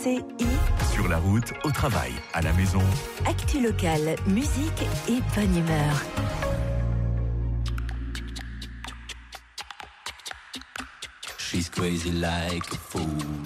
RCI. Sur la route, au travail, à la maison. Actu locale, musique et bonne humeur. She's crazy like a fool.